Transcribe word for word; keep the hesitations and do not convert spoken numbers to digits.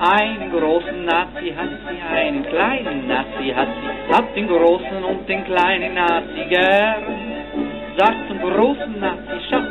Einen großen Nazi hat sie, einen kleinen Nazi hat sie, hat den großen und den kleinen Nazi gern. Sagt zum großen Nazi, Schatz,